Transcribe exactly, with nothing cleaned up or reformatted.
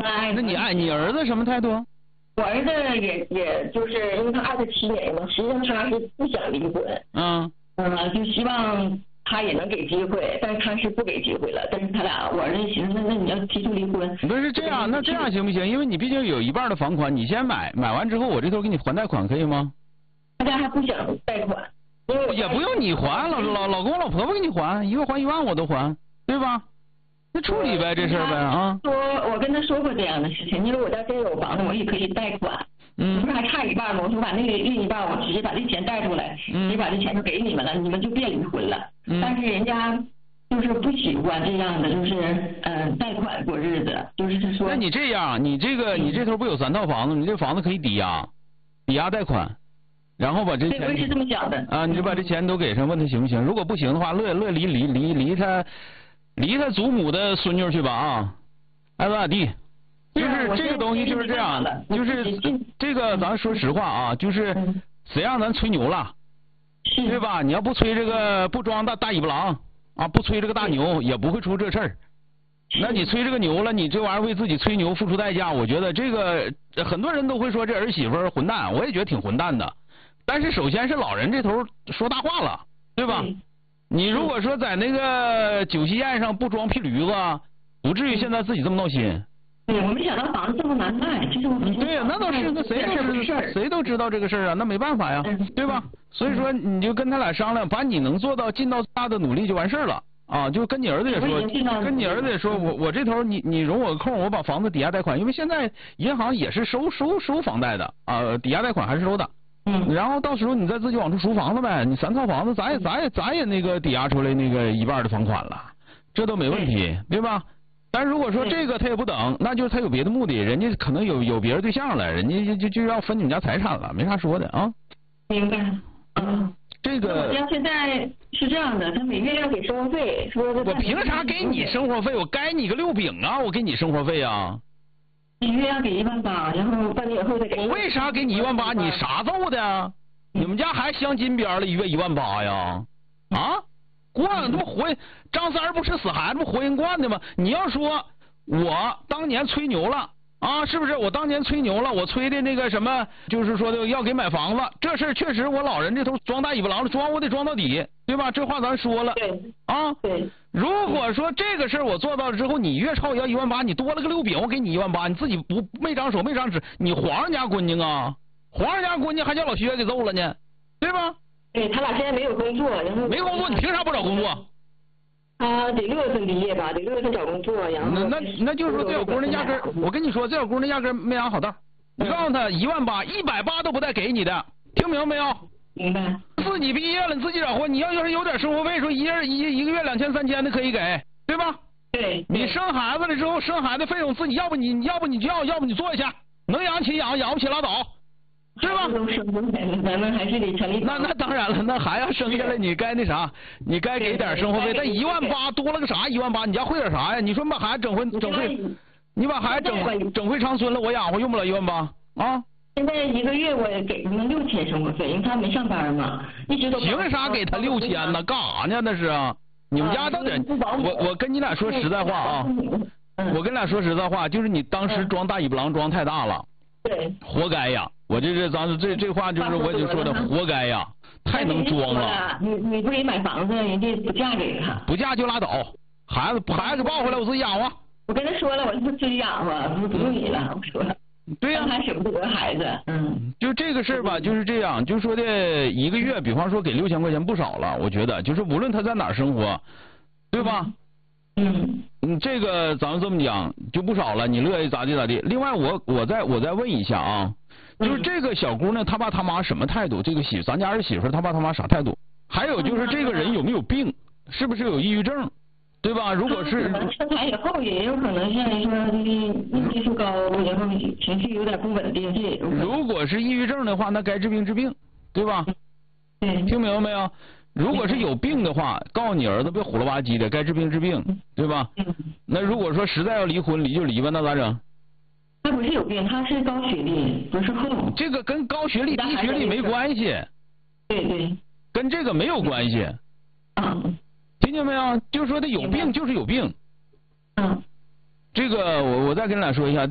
爱。 那你爱你儿子什么态度？ 我儿子也也就是因为他爱他七年嘛，实际上他是不想离婚。 嗯。 嗯、呃，就希望他也能给机会，但是他是不给机会了。但是他俩，我儿子寻思，那那你要提出离婚。 不是这样，那这样行不行？因为你毕竟有一半的房款，你先买，买完之后我这头给你还贷款，可以吗？ 他家还不想贷款，因为也不用你还，老老老公老婆婆给你还，一个还一万我都还，对吧？那处理呗这事儿呗啊。 说，我跟他说过这样的事情，因为我家真有房子，我也可以贷款。 嗯。 不是还差一半吗？我说把那个另一半，我直接把这钱贷出来，直接把这钱就给你们了，你们就别离婚了。 嗯。 但是人家就是不喜欢这样的，就是嗯、呃、贷款过日子，就是说。 那你这样，你这个你这头不有三套房子，你这房子可以抵押，抵押贷款。然后把这钱， 对，我也是这么想的啊，你就把这钱都给上，问他行不行？如果不行的话，乐乐离离离离他，离他祖母的孙女去吧啊，爱咋咋地。就是这个东西就是这样，就是这个咱说实话啊，就是谁让咱吹牛了，对吧？你要不吹这个不装大大尾巴狼啊，不吹这个大牛，也不会出这事儿。那你吹这个牛了，你这玩意儿为自己吹牛付出代价，我觉得这个很多人都会说这儿媳妇混蛋，我也觉得挺混蛋的。但是首先是老人这头说大话了，对吧？嗯、你如果说在那个酒席宴上不装屁驴子，不至于现在自己这么闹心。 对，我没想到房子这么难卖，其实我们对呀，那倒是，那谁都知谁都知道这个事儿啊，那没办法呀，嗯、对吧？所以说你就跟他俩商量，把你能做到尽到大的努力就完事儿了啊！就跟你儿子也说，跟你儿子也说，我我这头你你容我个空，我把房子抵押贷款，因为现在银行也是收收收房贷的啊，抵押贷款还是收的。嗯，然后到时候你再自己往出赎房子呗，你三套房子，咱也咱也咱也那个抵押出来那个一半的房款了，这都没问题，对吧？但如果说这个他也不等，那就是他有别的目的，人家可能有有别的对象了，人家就就就要分你们家财产了，没啥说的啊。 明白。嗯， 这个我家现在是这样的，他每月要给生活费，说我凭啥给你生活费？我该你个六饼啊！我给你生活费啊！ 一月要给一万八，然后半年以后再给。 我为啥给你一万八？你啥揍的？你们家还镶金边了，一月一万八呀？啊？惯他妈活张三不是死孩子不活人惯的吗？你要说我当年吹牛了啊，是不是？我当年吹牛了，我吹的那个什么，就是说的要给买房子，这事儿确实我老人这头装大尾巴狼了，装我得装到底，对吧？这话咱说了。 对。 啊。对。如果说这个事儿我做到了之后，你月超我要一万八，你多了个六饼，我给你一万八，你自己不没长手没长指，你皇上家闺女啊，皇上家闺女还叫老薛给揍了呢，对吧？ 对他俩现在没有工作，然后没工作，你凭啥不找工作？ 他得六月份毕业吧，得六月份找工作，然后那那那就是说这小姑娘压根儿，我跟你说，这小姑娘压根儿没安好道。你告诉她一万八，一百八都不带给你的，听明白没有？ 明白。 自己毕业了，你自己找活，你要要是有点生活费，说一人一一个月两千三千的可以给，对吧？ 对。 你生孩子了之后，生孩子费用自己，要不你要不你就要，要不你做一下，能养起养，养不起拉倒。对吧？ 咱们还是得成立。 那那当然了，那还要生下来，你该那啥，你该给点生活费。但一万八多了个啥？一万八，你家会点啥呀？你说把孩子整回整会，你把孩子整回整回长孙了，我养活用不了一万八啊？ 现在一个月我给他们六千生活费，因为他没上班嘛，一直都。 凭啥给他六千呢？干啥呢？那是啊？你们家到底？我我跟你俩说实在话啊，我跟你俩说实在话，就是你当时装大尾巴狼装太大了。 对。 活该呀！我这这咱这这话就是我就说的，活该呀，太能装了。 你你不给买房子，人家不嫁给他。 不嫁就拉倒，孩子孩子抱回来我自己养活。 我跟他说了，我说自己养活，不不用你了，我说。 对呀， 还舍不得孩子。嗯。 就这个事儿吧，就是这样，就说的一个月，比方说给六千块钱不少了，我觉得，就是无论他在哪儿生活，对吧？ 嗯。 嗯，这个咱们这么讲就不少了，你乐意咋地咋地。另外我我再我再问一下啊。就是这个小姑娘，她爸她妈什么态度？这个媳咱家儿媳妇，她爸她妈啥态度？还有就是这个人有没有病？是不是有抑郁症？对吧？如果是生产以后也有可能像说就是激素高，然后情绪有点不稳定，这也有可能。 如果是抑郁症的话，那该治病治病，对吧？ 对。 听明白没有？如果是有病的话，告诉你儿子别虎了吧唧的，该治病治病，对吧？那如果说实在要离婚，离就离吧，那咋整？ 他不是有病，他是高学历，不是后。 这个跟高学历、低学历没关系。 对对。 跟这个没有关系。 嗯。 听见没有？就说他有病就是有病。 嗯。 这个我我再跟你俩说一下。